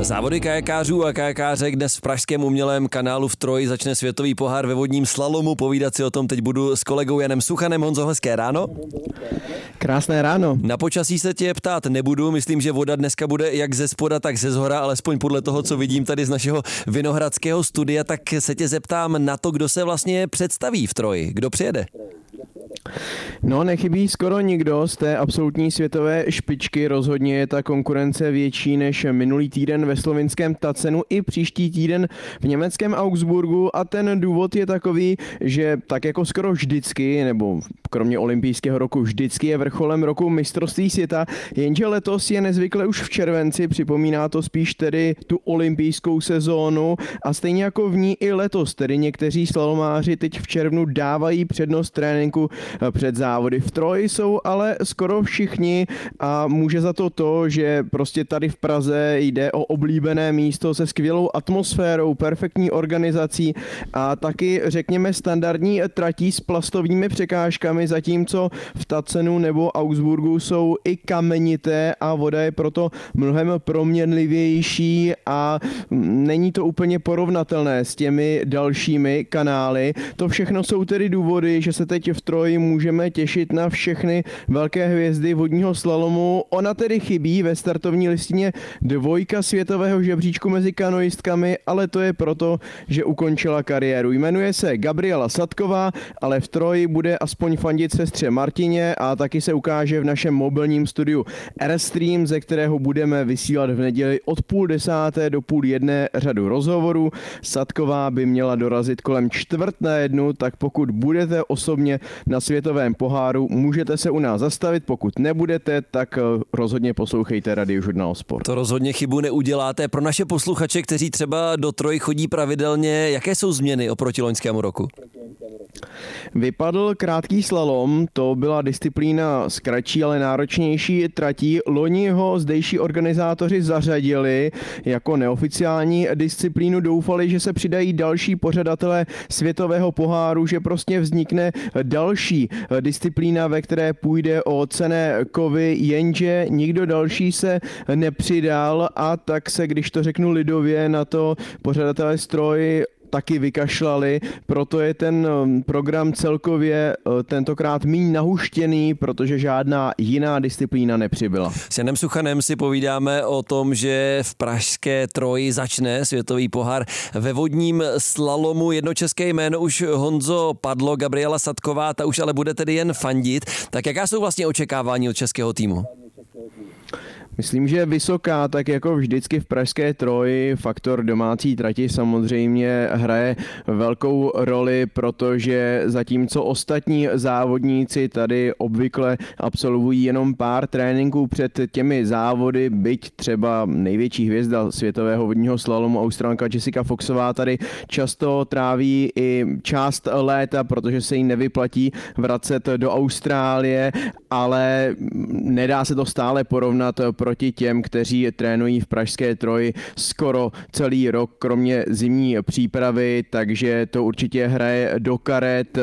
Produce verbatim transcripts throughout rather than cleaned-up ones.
Závody kajakářů a kajakářek dnes v pražském umělém kanálu v Troji začne světový pohár ve vodním slalomu. Povídat si o tom teď budu s kolegou Janem Suchanem. Honzo, hezké ráno. Krásné ráno. Na počasí se tě ptát nebudu, myslím, že voda dneska bude jak ze spoda, tak ze zhora, alespoň podle toho, co vidím tady z našeho vinohradského studia, tak se tě zeptám na to, kdo se vlastně představí v Troji, kdo přijede. No, nechybí skoro nikdo z té absolutní světové špičky, rozhodně je ta konkurence větší než minulý týden ve slovinském Tacenu i příští týden v německém Augsburgu a ten důvod je takový, že tak jako skoro vždycky, nebo kromě olympijského roku vždycky je vrcholem roku mistrovství světa, jenže letos je nezvykle už v červenci, připomíná to spíš tedy tu olympijskou sezónu a stejně jako v ní i letos, tedy někteří slalomáři teď v červnu dávají přednost tréninku před závody. V Troji jsou ale skoro všichni a může za to to, že prostě tady v Praze jde o oblíbené místo se skvělou atmosférou, perfektní organizací a taky řekněme standardní tratí s plastovými překážkami, zatímco v Tacenu nebo Augsburgu jsou i kamenité a voda je proto mnohem proměnlivější a není to úplně porovnatelné s těmi dalšími kanály. To všechno jsou tedy důvody, že se teď v Troji můžeme těšit na všechny velké hvězdy vodního slalomu. Ona tedy chybí ve startovní listině dvojka světového žebříčku mezi kanoistkami, ale to je proto, že ukončila kariéru. Jmenuje se Gabriela Sadková, ale v Troji bude aspoň fandit sestře Martině a taky se ukáže v našem mobilním studiu Airstream, ze kterého budeme vysílat v neděli od půl desáté do půl jedné řadu rozhovorů. Sadková by měla dorazit kolem čtvrt na jednu, tak pokud budete osobně na světovém poháru, můžete se u nás zastavit, pokud nebudete, tak rozhodně poslouchejte Radiožurnál Sport. To rozhodně chybu neuděláte. Pro naše posluchače, kteří třeba do Troji chodí pravidelně, jaké jsou změny oproti loňskému roku? Vypadl krátký slalom, to byla disciplína s kratší, ale náročnější tratí. Loni ho zdejší organizátoři zařadili jako neoficiální disciplínu. Doufali, že se přidají další pořadatelé světového poháru, že prostě vznikne další disciplína, ve které půjde o cenné kovy, jenže nikdo další se nepřidal a tak se, když to řeknu lidově, na to pořadatelé z Troji taky vykašlali, proto je ten program celkově tentokrát míň nahuštěný, protože žádná jiná disciplína nepřibyla. S Janem Suchanem si povídáme o tom, že v pražské Troji začne světový pohár ve vodním slalomu. Jedno české jméno už, Honzo, padlo, Gabriela Sadková, ta už ale bude tedy jen fandit. Tak jaká jsou vlastně očekávání od českého týmu? Myslím, že vysoká, tak jako vždycky v pražské Troji, faktor domácí trati samozřejmě hraje velkou roli, protože zatímco ostatní závodníci tady obvykle absolvují jenom pár tréninků před těmi závody, byť třeba největší hvězda světového vodního slalomu Australanka Jessica Foxová tady často tráví i část léta, protože se jí nevyplatí vracet do Austrálie, ale nedá se to stále porovnat proti těm, kteří trénují v pražské Troji skoro celý rok, kromě zimní přípravy, takže to určitě hraje do karet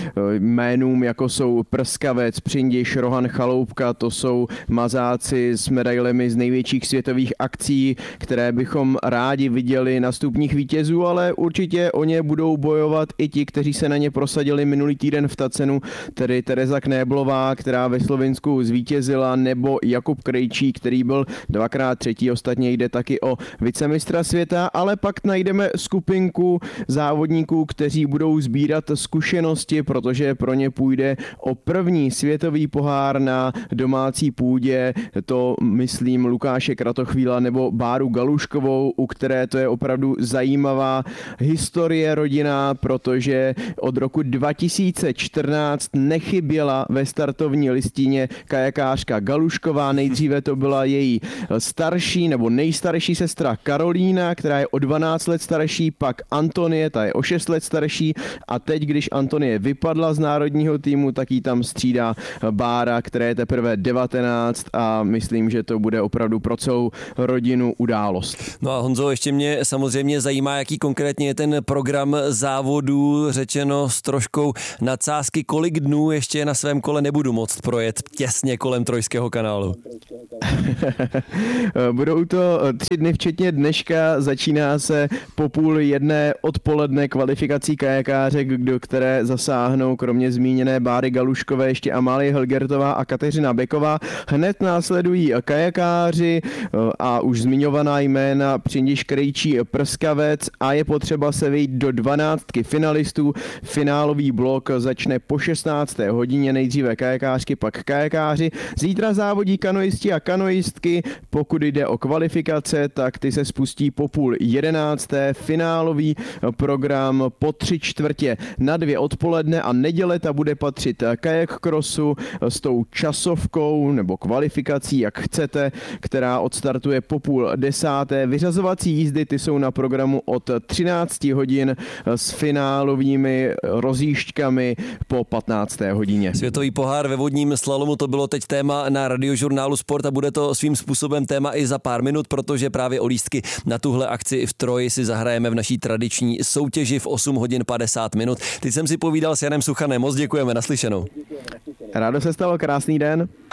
jménům, jako jsou Prskavec, Přindiš, Rohan Chaloupka, to jsou mazáci s medailemi z největších světových akcí, které bychom rádi viděli na stupních vítězů, ale určitě o ně budou bojovat i ti, kteří se na ně prosadili minulý týden v Tacenu, tedy Tereza Knéblová, která ve Slovinsku zvítězila, nebo Jakub Krejčí, který byl dvakrát třetí, ostatně jde taky o vicemistra světa, ale pak najdeme skupinku závodníků, kteří budou sbírat zkušenosti, protože pro ně půjde o první světový pohár na domácí půdě, to myslím Lukáše Kratochvíla nebo Báru Galuškovou, u které to je opravdu zajímavá historie rodinná, protože od roku dva tisíce čtrnáct nechyběla ve startovní listině kajakářka Galušková, nejdříve to byla její starší nebo nejstarší sestra Karolína, která je o dvanáct let starší, pak Antonie, ta je o šest let starší a teď, když Antonie vypadla z národního týmu, tak jí tam střídá Bára, která je teprve devatenáct a myslím, že to bude opravdu pro celou rodinu událost. No a Honzo, ještě mě samozřejmě zajímá, jaký konkrétně je ten program závodů, řečeno s troškou nadsázky, kolik dnů ještě na svém kole nebudu moct projet těsně kolem Trojského kanálu. Budou to tři dny včetně dneška, začíná se po půl jedné odpoledne kvalifikací kajakářek, do které zasáhnou kromě zmíněné Báry Galuškové ještě Amálie Helgertová a Kateřina Beková. Hned následují kajakáři a už zmiňovaná jména Přindiš Krejčí Prskavec a je potřeba se vejít do dvanáctky finalistů. Finálový blok začne po šestnácté hodině, nejdříve kajakářky, pak kajakáři. Zítra závodí kanoisti a kanoistky. Pokud jde o kvalifikace, tak ty se spustí po půl jedenácté. Finálový program po tři čtvrtě na dvě odpoledne a neděle ta bude patřit kajak crossu s tou časovkou nebo kvalifikací, jak chcete, která odstartuje po půl desáté. Vyřazovací jízdy ty jsou na programu od třinácti hodin s finálovými rozjížďkami po patnácté hodině. Světový pohár ve vodním slalomu, to bylo teď téma na Radiožurnálu Sport a bude to svým způsobem téma i za pár minut, protože právě o lístky na tuhle akci v Troji si zahrajeme v naší tradiční soutěži v osm hodin padesát minut. Teď jsem si povídal s Janem Suchanem, moc děkujeme, naslyšenou. Rádo se stalo, krásný den.